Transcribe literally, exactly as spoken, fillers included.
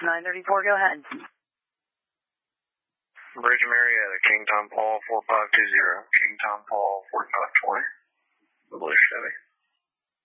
nine thirty-four, go ahead. Bridge Marietta, King Tom Paul, four five two zero. King Tom Paul, four five twenty.